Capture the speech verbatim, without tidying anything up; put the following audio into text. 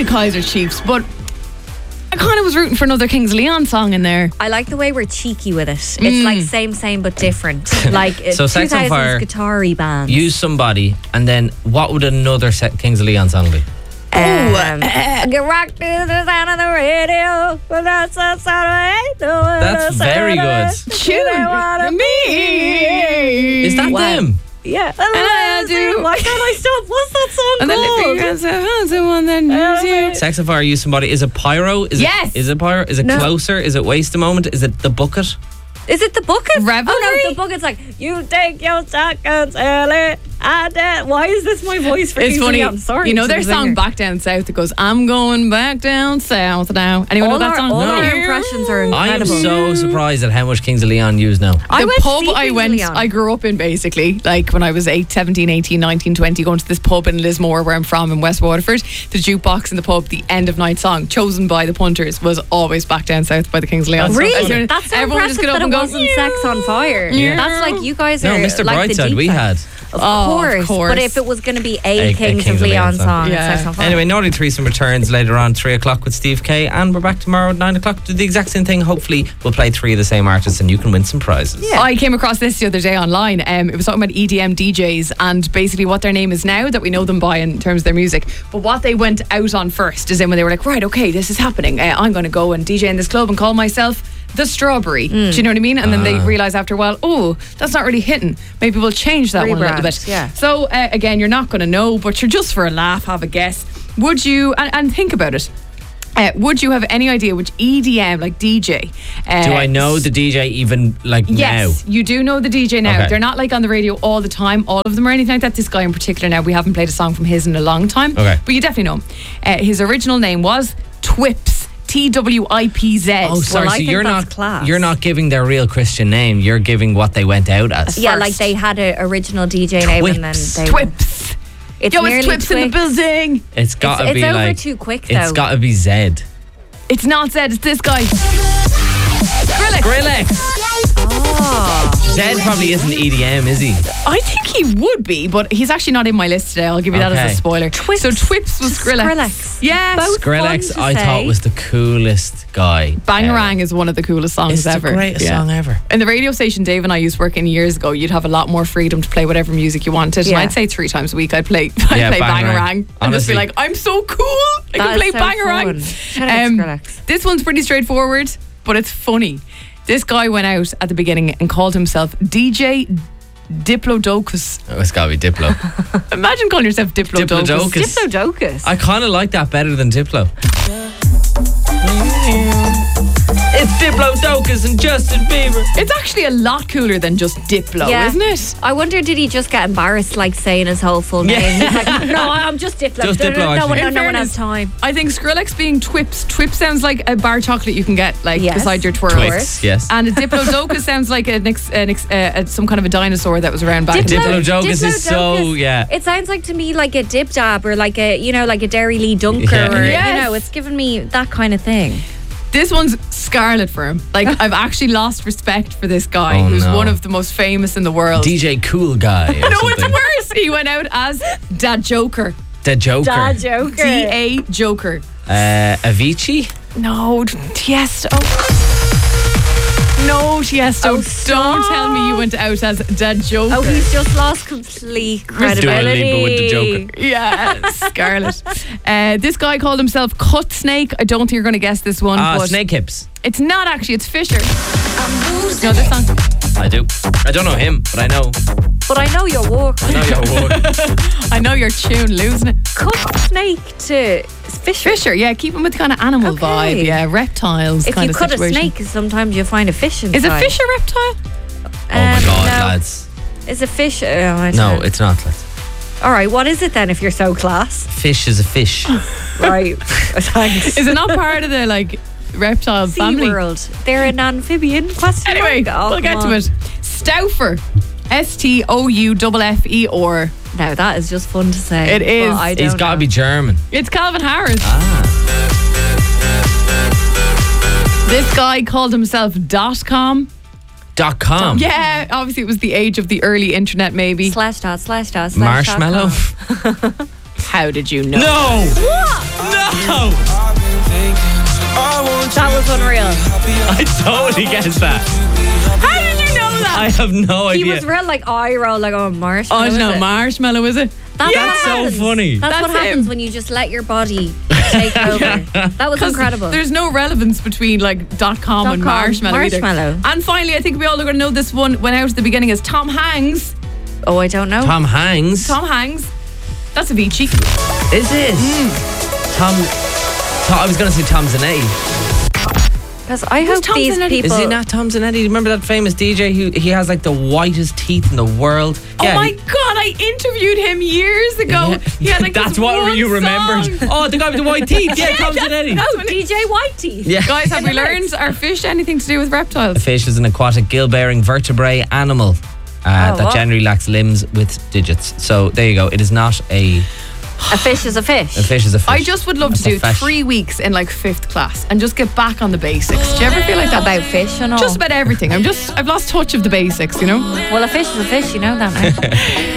Kaiser Chiefs, but I kind of was rooting for another Kings of Leon song in there. I like the way we're cheeky with it. It's Mm. like same, same, but different. Like So two Sex on thousands Fire, guitar-y band. Use somebody, and then what would another set Kings of Leon song be? Um, get rocked to the sound of the radio. But that's the sound of the That's very good. Tune me. Is that Wow. them? Yeah. I do. Why can't I stop? What's that song And then called? if you're the one that knows you. Sex on Fire, Use Somebody. Is it Pyro? Is Yes. It, is it Pyro? Is it No. Closer? Is it Waste a Moment? Is it The Bucket? Is it the bucket? Revelry? Oh no, the bucket's like you take your seconds early. I did. Why is this my voice for It's Kings of funny. Leon? I'm sorry. You know to their the song singer. Back Down South that goes, I'm going back down south now. Anyone All know that our, song? all No. our impressions are I am incredible. so surprised at how much Kings of Leon use now. I the went to pub see I Kings of went, Leon. I grew up in basically, like when I was eight, seventeen, eighteen, nineteen, twenty, going to this pub in Lismore where I'm from in West Waterford. The jukebox in the pub, the end of night song, chosen by the punters, was always Back Down South by the Kings of Leon. So Really? everyone- That's so everyone would just impressive get up that and it go, wasn't Sex on Fire. Yeah. That's like you guys No, are Mister like the Brightside deep we side. had. Of, Oh, course. of course. But if it was going to be a, A- a Kings, Kings of of Leon Leon song. song, Yeah. it's Sex on Fire. Anyway, Naughty Threesome returns later on, three o'clock with Steve K, and we're back tomorrow at nine o'clock to do the exact same thing. Hopefully, we'll play three of the same artists and you can win some prizes. Yeah. I came across this the other day online. Um, it was talking about E D M D Js and basically what their name is now that we know them by in terms of their music. But what they went out on first is in when they were like, right, okay, this is happening. Uh, I'm going to go and D J in this club and call myself the Strawberry. Do you know what I mean? And then they realise after a while, oh, that's not really hitting. Maybe we'll change that one a little Rebrand, bit. yeah. So uh, again, you're not going to know, but you're just for a laugh, have a guess. Would you, and, and think about it. Uh, would you have any idea which E D M, like D J? Uh, Do I know the D J even like Yes, now? you do know the D J now. Okay. They're not like on the radio all the time, all of them or anything like that. This guy in particular now, we haven't played a song from his in a long time. Okay. But you definitely know him. Uh, his original name was Twips. T W I P Z. Oh, sorry. I so think you're that's not class. you're not giving their real Christian name. You're giving what they went out as. Yeah, First. like they had an original D J name and then Twips. they Twips. It's Yo, it's nearly Twips in the Twix. building. It's got to It's, be it's over like too quick it's though. got to be Zed. It's not Zed, it's this guy. Skrillex. Skrillex. Oh. Zed probably isn't E D M, is he? I think he would be, but he's actually not in my list today. I'll give you that as Okay. a spoiler. Twips. So Twips was Skrillex. Skrillex. Yeah. Both Skrillex, fun I to thought say. was the coolest guy. Bangarang ever. is one of the coolest songs It's the ever. greatest Yeah. song ever. In the radio station Dave and I used working years ago, you'd have a lot more freedom to play whatever music you wanted. Yeah. And I'd say three times a week I'd play I'd Yeah, play Bangarang. Bangarang. And just Honestly. be like, I'm so cool. I That can is play so Bangarang. fun. Shout out to Skrillex. This one's pretty straightforward, but it's funny. This guy went out at the beginning and called himself D J Diplodocus. Oh, it's got to be Diplo. Imagine calling yourself Diplodocus. Diplodocus. Diplodocus. I kind of like that better than Diplo. It's Diplodocus and Justin Bieber. It's actually a lot cooler than just Diplo, Yeah. isn't it? I wonder, did he just get embarrassed, like saying his whole full name? Yeah. He's like, no, I'm just Diplo. Just no, Diplo, no, no, actually. one, no, In no one fairness, has time. I think Skrillex being Twips. Twips sounds like a bar chocolate you can get like Yes. beside your twirl. Twix, yes. And a Diplodocus sounds like an ex, an ex, uh, uh, some kind of a dinosaur that was around back in the day. Diplodocus is so, Diplodocus. yeah. It sounds like to me like a Dip Dab or like a, you know, like a Dairy Lee Dunker Yeah. or, Yes. you know, it's giving me that kind of thing. This one's scarlet for him. Like, I've actually lost respect for this guy Oh, who's no. one of the most famous in the world. D J Cool Guy. Or no, it's something. worse. He went out as Dad Joker. The Joker. Dad Joker. D A Joker. Uh, Avicii? No, Tiesto. No, Tiesto. Oh, Don't stop. tell me you went out as Dad Joker. Oh, he's just lost complete credibility. Lipa with the Joker. Yeah, Scarlet. Uh, this guy called himself Cut Snake. I don't think you're going to guess this one. Ah, but Snake Hips. It's not actually, it's Fisher. You know this song? I do. I don't know him, but I know. But I know your walk. I know your work. I know your tune, losing it. Cut snake to Fisher. Fisher, yeah, keep him with the kind of animal Okay. vibe. Yeah, reptiles If kind you of cut situation. a snake, sometimes you find a fish inside. Is a fish a reptile? Oh my Um, God, no. lads. Is a fish? Oh, I don't No, know. it's not, lads. All right, what is it then if you're so class? Fish is a fish. Right. Thanks. Is it not part of the like reptile Sea family? World. They're an amphibian. Question Anyway, mark? Oh, we'll get come to on. it. Stouffer. S T O U F F E R. Now that is just fun to say. It is. but I don't He's got to know. be German. It's Calvin Harris. Ah. This guy called himself dot com. Dot com. Yeah, obviously it was the age of the early internet, maybe. slash dot slash dot slash Marshmallow. dot com. How did you know? No! What? No! That was unreal. I totally guessed that. How did you know that? I have no He idea. was real like eye roll, like oh marshmallow. oh, it's is not it? marshmallow, is it? That's Yeah, what that's so happens. funny. That's, That's what happens it. when you just let your body take over. That was 'Cause incredible. There's no relevance between like dot com Dot and com, marshmallow, either. marshmallow. And finally, I think we all are going to know this one went out at the beginning is Tom Hanks. Oh, I don't know. Tom Hanks. Tom Hanks. That's Avicii. Is it? Tom, Tom. I was going to say Tom Zanetti. Because I hope Tom these Zanetti? people. Is he not Tom Zanetti? Remember that famous D J who he has like the whitest teeth in the world? Oh Yeah, my he- God, I interviewed him years ago. Yeah. He had like That's this what one you remembered. song. Oh, the guy with the white teeth. Yeah, Tom that's- Zanetti. that's Oh, when it- D J Whitey. Yeah. Guys, have we In the learned mix. are fish anything to do with reptiles? A fish is an aquatic gill-bearing vertebrate animal uh, Oh, that what? generally lacks limbs with digits. So there you go. It is not a A fish is a fish. a fish. Is a fish. I just would love That's to a do fish. three weeks in like fifth class and just get back on the basics. Do you ever feel like that? About fish and all. Just about everything. I'm just, I've lost touch of the basics, you know? Well, a fish is a fish, you know that now.